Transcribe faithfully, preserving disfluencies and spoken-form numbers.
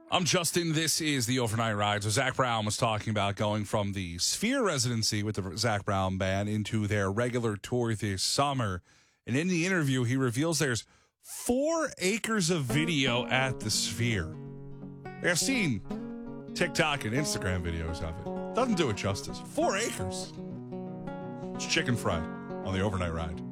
I'm Justin. This is the Overnight Ride. So Zach Brown was talking about going from the Sphere residency with the Zach Brown Band into their regular tour this summer. And in the interview, he reveals there's four acres of video at the Sphere. I've seen TikTok and Instagram videos of it. Doesn't do it justice. Four acres. It's Chicken Fried on the Overnight Ride.